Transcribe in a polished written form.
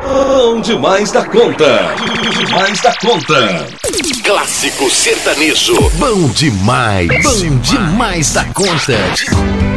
Bom demais da conta. Demais da conta. Clássico sertanejo. Bom demais. Bom demais da conta.